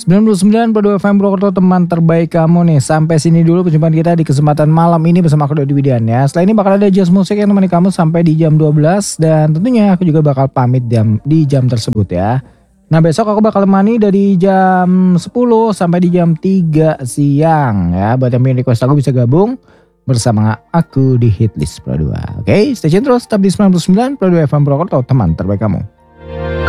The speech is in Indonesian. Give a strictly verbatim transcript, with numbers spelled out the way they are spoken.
sembilan puluh sembilan koma dua F M Purwokerto, teman terbaik kamu nih. Sampai sini dulu perjumpaan kita di kesempatan malam ini bersama aku Dodi Widian ya. Setelah ini bakal ada jazz musik yang menemani kamu sampai di jam dua belas. Dan tentunya aku juga bakal pamit jam, di jam tersebut ya. Nah besok aku bakal temani dari jam sepuluh sampai di jam tiga siang ya. Buat yang pengen request lagu bisa gabung bersama aku di Hitlist Pro dua. Oke, stay tune terus tetap di sembilan puluh sembilan koma dua F M Purwokerto, teman terbaik kamu.